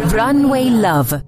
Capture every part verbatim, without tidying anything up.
Runway Love.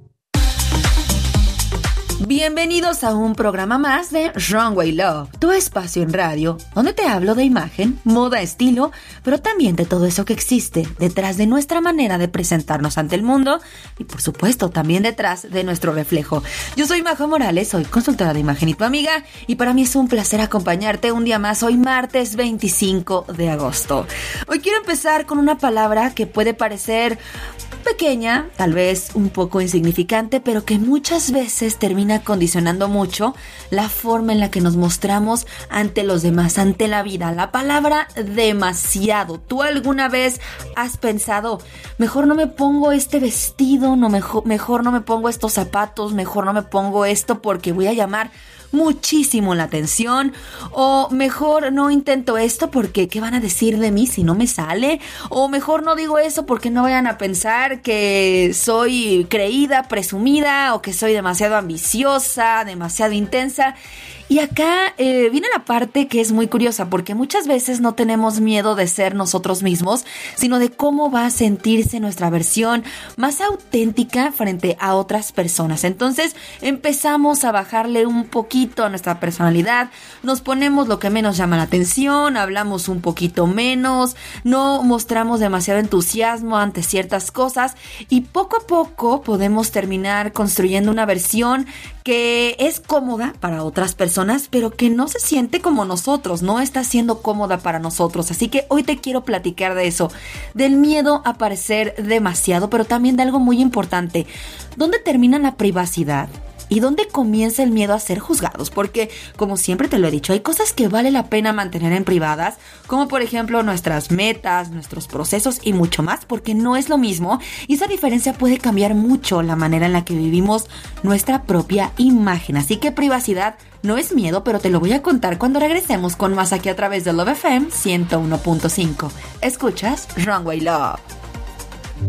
Bienvenidos a un programa más de Runway Love, tu espacio en radio, donde te hablo de imagen, moda, estilo, pero también de todo eso que existe detrás de nuestra manera de presentarnos ante el mundo y, por supuesto, también detrás de nuestro reflejo. Yo soy Majo Morales, soy consultora de imagen y tu amiga, y para mí es un placer acompañarte un día más, hoy martes veinticinco de agosto. Hoy quiero empezar con una palabra que puede parecer pequeña, tal vez un poco insignificante, pero que muchas veces termina condicionando mucho la forma en la que nos mostramos ante los demás, ante la vida. La palabra demasiado. ¿Tú alguna vez has pensado, mejor no me pongo este vestido, no mejor, mejor no me pongo estos zapatos, mejor no me pongo esto porque voy a llamar muchísimo la atención, o mejor no intento esto porque ¿qué van a decir de mí si no me sale? O mejor no digo eso porque no vayan a pensar que soy creída, presumida, o que soy demasiado ambiciosa, demasiado intensa. Y acá eh, viene la parte que es muy curiosa, porque muchas veces no tenemos miedo de ser nosotros mismos, sino de cómo va a sentirse nuestra versión más auténtica frente a otras personas. Entonces empezamos a bajarle un poquito a nuestra personalidad, nos ponemos lo que menos llama la atención, hablamos un poquito menos, no mostramos demasiado entusiasmo ante ciertas cosas, y poco a poco podemos terminar construyendo una versión que es cómoda para otras personas, pero que no se siente como nosotros, no está siendo cómoda para nosotros. Así que hoy te quiero platicar de eso, del miedo a parecer demasiado, pero también de algo muy importante. ¿Dónde termina la privacidad? ¿Y dónde comienza el miedo a ser juzgados? Porque, como siempre te lo he dicho, hay cosas que vale la pena mantener en privadas, como por ejemplo nuestras metas, nuestros procesos y mucho más, porque no es lo mismo, y esa diferencia puede cambiar mucho la manera en la que vivimos nuestra propia imagen. Así que privacidad no es miedo, pero te lo voy a contar cuando regresemos con más aquí a través de Love F M ciento uno punto cinco. Escuchas Runway Love.